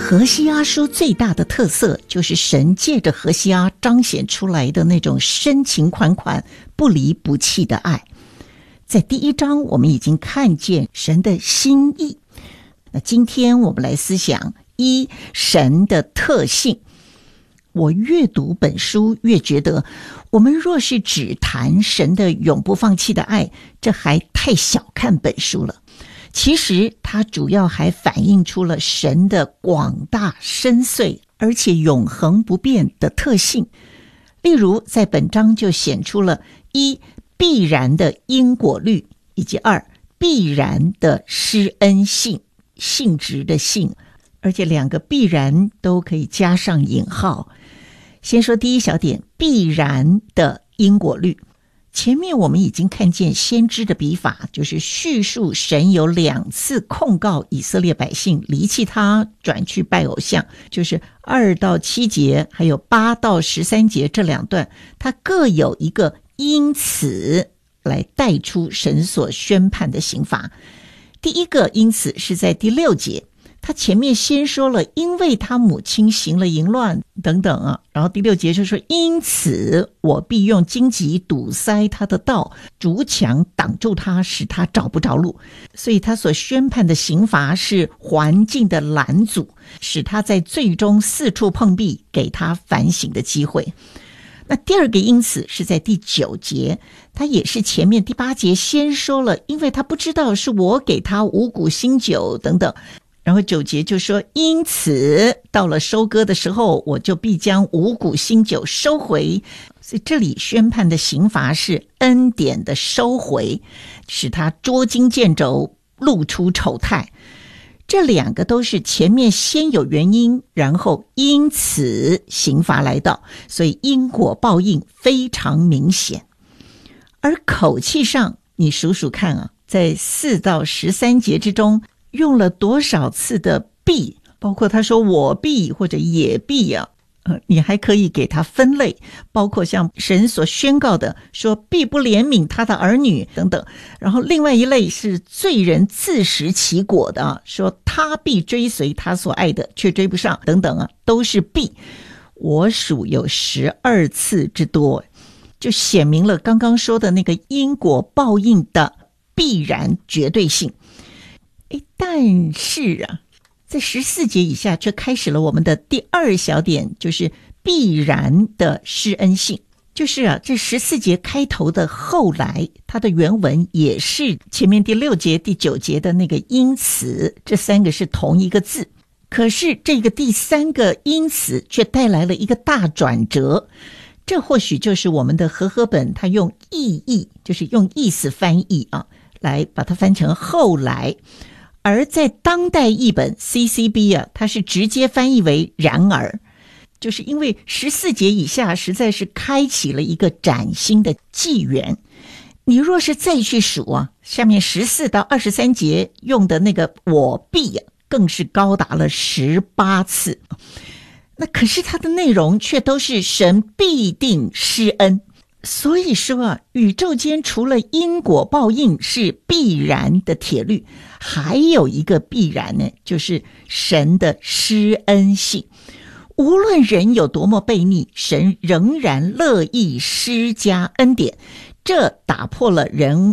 何西阿书最大的特色就是神借着何西阿彰显出来的那种深情款款、不离不弃的爱。在第1章我们已经看见神的心意，那今天我们来思想神的特性。我越读本书越觉得，我们若是只谈神的永不放弃的爱，这还太小看本书了。其实它主要还反映出了神的广大深邃而且永恒不变的特性。例如在本章就显出了1必然的因果律，以及2必然的施恩性，性质的性，而且2个必然都可以加上引号。先说第一小点，必然的因果律。前面我们已经看见先知的笔法，就是叙述神有2次控告以色列百姓离弃他，转去拜偶像，就是2到7节还有8到13节这2段，它各有一个因此来带出神所宣判的刑罚。第一个因此是在第6节，他前面先说了因为他母亲行了淫乱等等啊，然后第6节就说因此我必用荆棘堵塞他的道，筑墙挡住他，使他找不着路。所以他所宣判的刑罚是环境的拦阻，使他在最终4处碰壁，给他反省的机会。那第2个因此是在第9节，他也是前面第8节先说了因为他不知道是我给他五谷新酒等等，然后9节就说因此到了收割的时候，我就必将五谷新酒收回。所以这里宣判的刑罚是恩典的收回，使他捉襟见肘，露出丑态。这2个都是前面先有原因，然后因此刑罚来到，所以因果报应非常明显。而口气上你数数看啊，在4到13节之中用了多少次的必，包括他说我必或者也必啊，你还可以给他分类，包括像神所宣告的说必不怜悯他的儿女等等，然后另外一类是罪人自食其果的啊，说他必追随他所爱的却追不上等等啊，都是必。我数有12次之多，就显明了刚刚说的那个因果报应的必然绝对性。但是啊，在14节以下却开始了我们的第2小点，就是必然的施恩性。就是啊，这14节开头的后来，它的原文也是前面第6节、第9节的那个因此，这3个是同一个字。可是这个第3个因此却带来了一个大转折，这或许就是我们的和合本它用意义，就是用意思翻译啊，来把它翻成后来。而在当代译本 CCB 啊，它是直接翻译为然而，就是因为14节以下实在是开启了一个崭新的纪元。你若是再去数啊，下面14到23节用的那个我必啊，更是高达了18次。那可是它的内容却都是神必定施恩。所以说啊，宇宙间除了因果报应是必然的铁律，还有一个必然呢，就是神的施恩性。无论人有多么悖逆，神仍然乐意施加恩典，这打破了人